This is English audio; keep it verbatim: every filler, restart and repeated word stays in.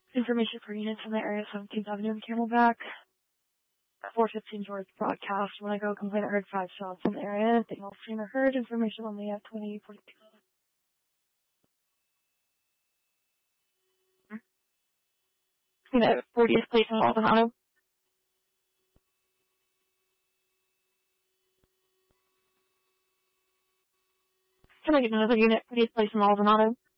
Information for units in the area, seventeenth Avenue and Camelback. four fifteen George broadcast. When I go complain, I heard five shots in the area. Anything else seen or heard? Information on the F twenty forty-two. You know, fortieth place in Maldonado. Can I get another unit? fortieth place in Maldonado.